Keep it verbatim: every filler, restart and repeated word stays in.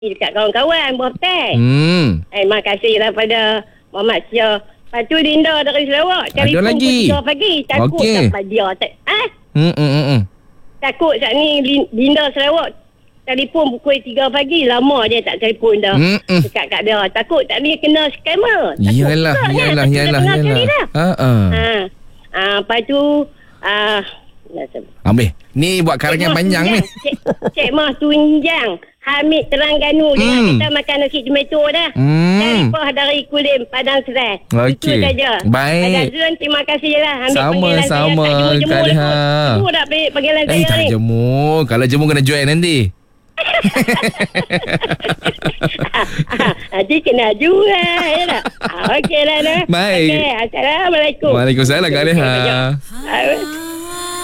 dekat kawan-kawan birthday. Hmm. Eh, terima kasihlah pada Muhammad Syah. Lepas tu Linda dari Sarawak. Ada lagi. tiga pagi. Takut Okey. dapat dia. Tak, ah? Hmm, hmm, hmm, hmm. Takut saat ni Linda Sarawak. Telefon pukul tiga pagi. Lama dia tak telefon dah. Hmm, hmm. Dekat kat dia. Takut tak ni kena scammer. Takut Yalah, juga, yalah, kan? yalah, Dah tengah kali yalah. dah. Ha ah. Ha. Ah, lepas tu ah Ambil. Ni buat karangan panjang ni. Cik, Cik Mah Tunjang Hamid Terengganu. Dengan Hmm. kita makan nasi tomato dah. Hmm. Daripah dari Kulim Padang Serai. Itu Okey. saja. Baik. Padang Zun, terima kasih lah. Ambil Sama, panggilan sama, saya. Tak jemur-jemur Kak lah. Leha. Jemur tak pergi panggilan Eh, saya tak ni. jemur. Kalau jemur kena join nanti. Nanti kena jual. Ya tak? Ah, okey lah. Nah. Baik. Okey. Assalamualaikum. Waalaikumsalam, Kak Leha. Ah,